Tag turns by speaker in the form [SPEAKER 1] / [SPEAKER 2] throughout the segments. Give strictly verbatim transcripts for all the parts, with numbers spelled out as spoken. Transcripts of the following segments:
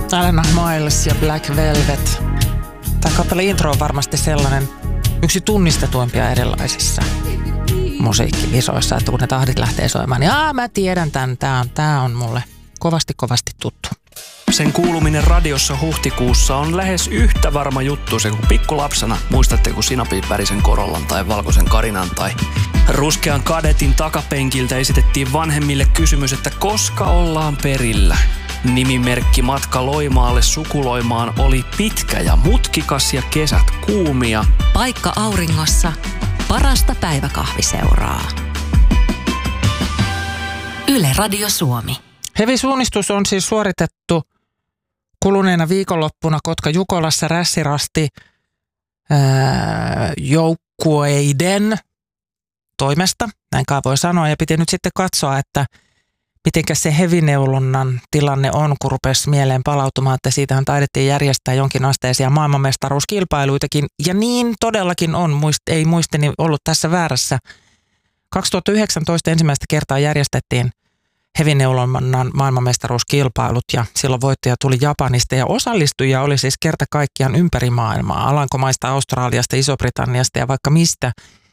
[SPEAKER 1] Alana Miles ja Black Velvet. Tämä kappale intro on varmasti sellainen yksi tunnistetuimpia erilaisissa musiikkivisoissa, että kun ne tahdit lähtee soimaan, niin aah, mä tiedän tämän, tää on, tää on mulle kovasti kovasti tuttu.
[SPEAKER 2] Sen kuuluminen radiossa huhtikuussa on lähes yhtä varma juttu se kuin pikkulapsena. Muistatteko sinapin värisen Corollan tai valkoisen Karinan tai ruskean Kadetin takapenkiltä esitettiin vanhemmille kysymys, että koska ollaan perillä. Nimimerkki matka Loimaalle sukuloimaan oli pitkä ja mutkikas ja kesät kuumia.
[SPEAKER 3] Paikka auringossa, parasta päiväkahviseuraa. Yle Radio Suomi.
[SPEAKER 1] Hevi-suunnistus on siis suoritettu kuluneena viikonloppuna Kotka-Jukolassa rässirasti ää, joukkueiden toimesta, näin kai voi sanoa, ja piti nyt sitten katsoa, että mitenkä se hevineulonnan tilanne on, kun rupesi mieleen palautumaan, että siitähän taidettiin järjestää jonkinasteisia maailmanmestaruuskilpailuitakin, ja niin todellakin on, muist, ei muistini ollut tässä väärässä. kaksituhattayhdeksäntoista ensimmäistä kertaa järjestettiin hevineulonnan maailmanmestaruuskilpailut, ja silloin voittaja tuli Japanista, ja osallistujia oli siis kerta kaikkiaan ympäri maailmaa, Alankomaista, Australiasta, Iso-Britanniasta ja vaikka mistä.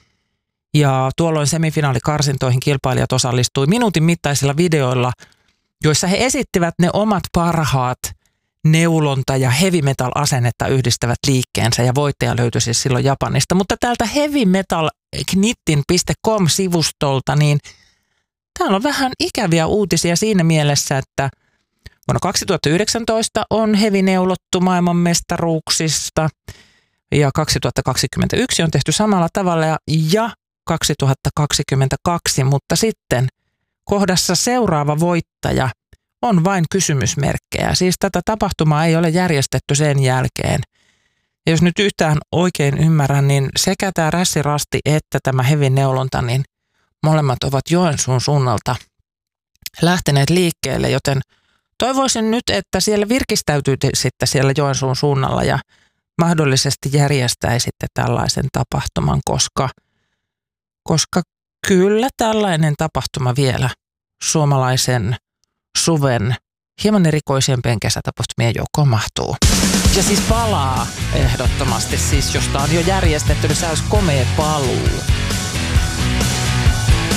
[SPEAKER 1] Ja tuolloin semifinaalikarsintoihin kilpailijat osallistui minuutin mittaisilla videoilla, joissa he esittivät ne omat parhaat neulonta- ja heavy metal-asennetta yhdistävät liikkeensä, ja voittaja löytyi siis silloin Japanista. Mutta täältä heavy metal knittin piste com-sivustolta, niin täällä on vähän ikäviä uutisia siinä mielessä, että vuonna kaksituhattayhdeksäntoista on hevineulottu maailmanmestaruuksista ja kaksituhattakaksikymmentäyksi on tehty samalla tavalla ja, ja kaksituhattakaksikymmentäkaksi, mutta sitten kohdassa seuraava voittaja on vain kysymysmerkkejä. Siis tätä tapahtumaa ei ole järjestetty sen jälkeen. Ja jos nyt yhtään oikein ymmärrän, niin sekä tämä rässirasti että tämä hevineulonta, niin molemmat ovat Joensuun suunnalta lähteneet liikkeelle, joten toivoisin nyt, että siellä virkistäytyy sitten siellä Joensuun suunnalla ja mahdollisesti järjestäisitte tällaisen tapahtuman, koska, koska kyllä tällainen tapahtuma vielä suomalaisen suven hieman erikoisempien kesätapahtumien joukkoon mahtuu. Ja siis palaa ehdottomasti, siis josta on jo järjestetty, niin se olisi komea paluu.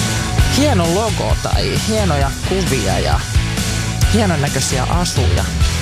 [SPEAKER 1] Hieno logo tai hienoja kuvia ja hienon näköisiä asuja.